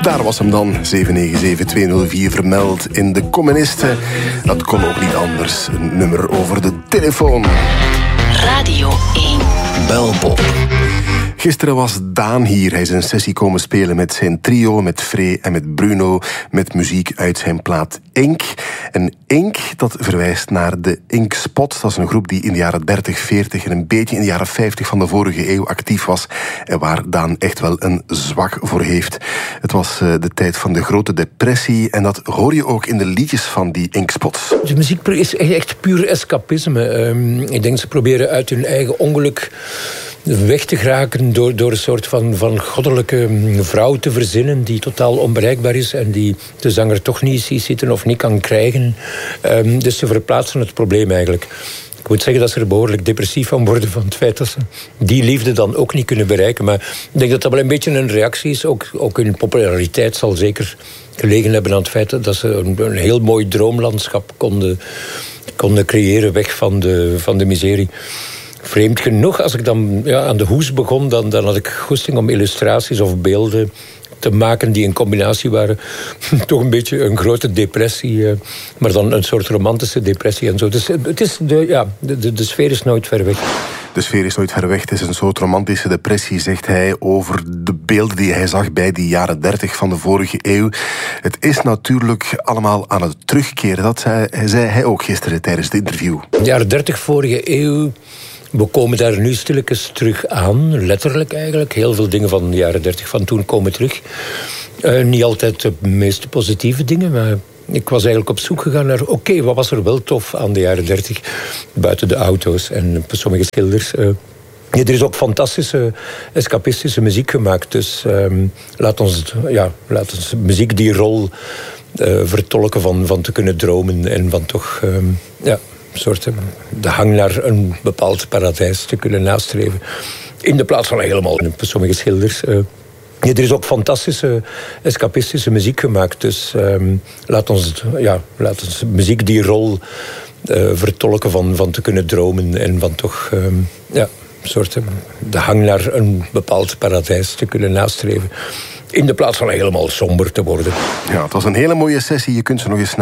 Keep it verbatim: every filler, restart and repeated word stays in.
Daar was hem dan, zeven negen zeven twee nul vier vermeld in De Communisten. Dat kon ook niet anders, een nummer over de telefoon. Radio één. Belpop. Gisteren was Daan hier. Hij is een sessie komen spelen met zijn trio, met Free en met Bruno, met muziek uit zijn plaat Ink. En Ink, dat verwijst naar de Ink Spots. Dat is een groep die in de jaren dertig, veertig en een beetje in de jaren vijftig van de vorige eeuw actief was en waar Daan echt wel een zwak voor heeft. Het was uh, de tijd van de grote depressie en dat hoor je ook in de liedjes van die Ink Spots. De muziek is echt puur escapisme. Um, ik denk ze proberen uit hun eigen ongeluk weg te geraken door, door een soort van, van goddelijke vrouw te verzinnen die totaal onbereikbaar is en die de zanger toch niet ziet zitten of niet kan krijgen. Um, dus ze verplaatsen het probleem eigenlijk. Ik moet zeggen dat ze er behoorlijk depressief van worden van het feit dat ze die liefde dan ook niet kunnen bereiken. Maar ik denk dat dat wel een beetje een reactie is. Ook, ook hun populariteit zal zeker gelegen hebben aan het feit dat ze een, een heel mooi droomlandschap konden, konden creëren weg van de, van de miserie. Vreemd genoeg, als ik dan ja, aan de hoes begon, dan, dan had ik goesting om illustraties of beelden te maken die in combinatie waren. Toch een beetje een grote depressie, uh, maar dan een soort romantische depressie en zo. Dus het is de, ja, de, de, de sfeer is nooit ver weg. De sfeer is nooit ver weg. Het is een soort romantische depressie, zegt hij, over de beelden die hij zag bij die jaren dertig van de vorige eeuw. Het is natuurlijk allemaal aan het terugkeren. Dat zei, zei hij ook gisteren tijdens het interview. De jaren dertig vorige eeuw, we komen daar nu stilletjes terug aan, letterlijk eigenlijk. Heel veel dingen van de jaren dertig van toen komen terug. Uh, niet altijd de meest positieve dingen, maar ik was eigenlijk op zoek gegaan naar, oké, okay, wat was er wel tof aan de jaren dertig? Buiten de auto's en sommige schilders. Uh, ja, er is ook fantastische escapistische muziek gemaakt. Dus um, laat ons, ja, laat ons muziek die rol uh, vertolken van, van te kunnen dromen en van toch, um, ja, soort de hang naar een bepaald paradijs te kunnen nastreven. In de plaats van helemaal sommige schilders. Uh, ja, er is ook fantastische escapistische muziek gemaakt. Dus um, laat ons, ja, laat ons muziek die rol uh, vertolken van, van te kunnen dromen en van toch, um, ja, soort de hang naar een bepaald paradijs te kunnen nastreven. In de plaats van helemaal somber te worden. Ja, het was een hele mooie sessie. Je kunt ze nog eens